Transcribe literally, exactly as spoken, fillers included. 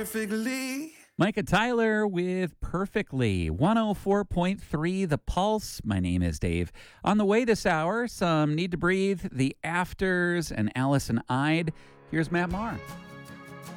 perfectly. Micah Tyler with Perfectly. one oh four point three The Pulse. My name is Dave. On the way this hour, some Need to Breathe, The Afters, and Allison Ide. Here's Matt Maher.